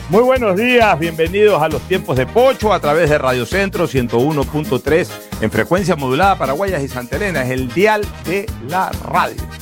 Muy buenos días, bienvenidos a los tiempos de Pocho a través de Radio Centro 101.3 en frecuencia modulada Paraguayas y Santa Elena, es el dial de la radio.